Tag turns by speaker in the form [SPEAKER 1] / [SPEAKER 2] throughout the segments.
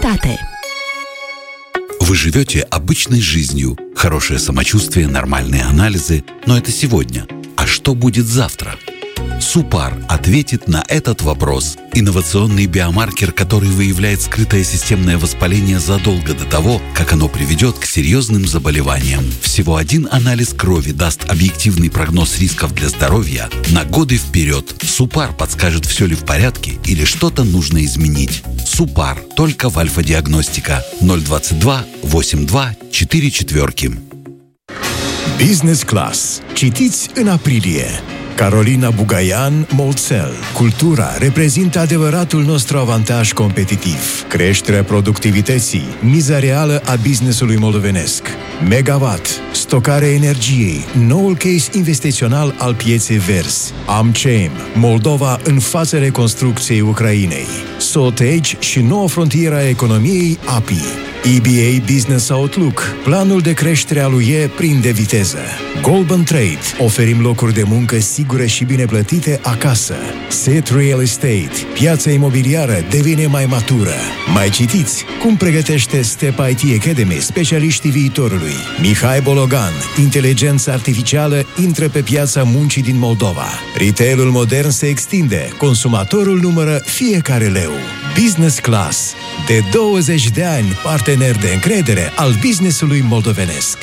[SPEAKER 1] Publicitate.
[SPEAKER 2] Вы живете обычной жизнью, хорошее самочувствие, нормальные анализы, но это сегодня. А что будет завтра? СУПАР ответит на этот вопрос. Инновационный биомаркер, который выявляет скрытое системное воспаление задолго до того, как оно приведет к серьезным заболеваниям. Всего один анализ крови даст объективный прогноз рисков для здоровья на годы вперед. СУПАР подскажет, все ли в порядке или что-то нужно изменить. СУПАР только в Альфа-диагностика 022 82 44.
[SPEAKER 3] Business Class. Citiți în aprilie. Carolina Bugaian, Molcel. Cultura reprezintă adevăratul nostru avantaj competitiv. Creșterea productivității, miza reală a businessului moldovenesc. Megawatt, stocarea energiei, noul case investițional al pieței verzi. AmChain, Moldova în fața reconstrucției Ucrainei. Soltege și noua frontieră a economiei API. EBA Business Outlook, planul de creștere al UE prinde viteză. Golden Trade, oferim locuri de muncă sigure și bine plătite acasă. Set Real Estate, piața imobiliară devine mai matură. Mai citiți cum pregătește Step IT Academy specialiștii viitorului. Mihai Bologan, inteligența artificială intră pe piața muncii din Moldova. Retailul modern se extinde, consumatorul numără fiecare leu. Business Class, de 20 de ani partener de încredere al businessului moldovenesc.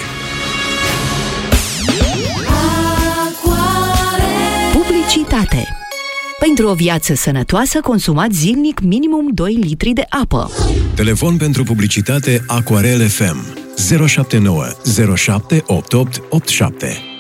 [SPEAKER 1] Publicitate. Pentru o viață sănătoasă, consumați zilnic minimum 2 litri de apă.
[SPEAKER 3] Telefon pentru publicitate Aquarel FM 079 07 88 87.